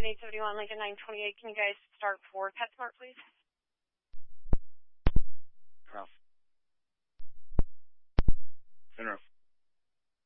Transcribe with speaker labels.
Speaker 1: Lincoln 871, Lincoln 928. Can you guys start for PetSmart, please?